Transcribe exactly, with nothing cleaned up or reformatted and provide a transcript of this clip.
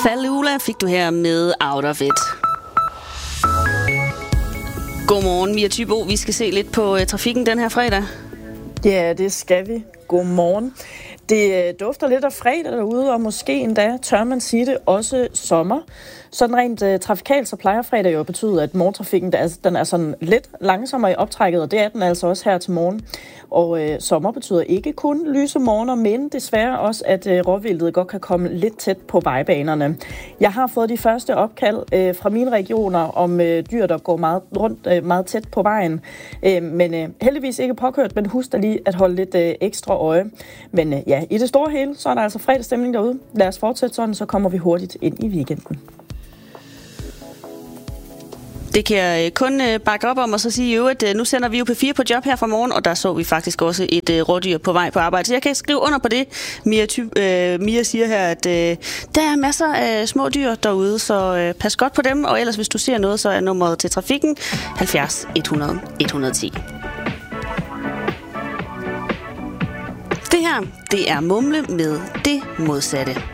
Falula fik du her med Out of It. Godmorgen, Mia Thybo. Vi skal se lidt på uh, trafikken den her fredag. Ja, det skal vi. Godmorgen. Det uh, dufter lidt af fredag derude, og måske endda, tør man sige det, også sommer. Sådan rent uh, trafikalt, så plejer fredag jo at betyde, at morgentrafikken der er, den er sådan lidt langsommere i optrækket, og det er den altså også her til morgen. Og uh, sommer betyder ikke kun lyse morgener, men desværre også, at uh, råvildtet godt kan komme lidt tæt på vejbanerne. Jeg har fået de første opkald uh, fra mine regioner om uh, dyr, der går meget rundt, uh, meget tæt på vejen. Uh, men uh, heldigvis ikke påkørt, men husk da lige at holde lidt uh, ekstra øje. Men uh, ja, i det store hele, så er der altså fredagsstemning derude. Lad os fortsætte sådan, så kommer vi hurtigt ind i weekenden. Det kan jeg kun bakke op om og så sige jo, at nu sender vi jo P fire på job her fra morgen, og der så vi faktisk også et rådyr på vej på arbejde. Så jeg kan skrive under på det. Mia, øh, Mia siger her, at øh, der er masser af små dyr derude, så øh, pas godt på dem. Og ellers hvis du ser noget, så er nummeret til trafikken halvfjerds hundrede et hundrede og ti. Det her, det er Mumle med det modsatte.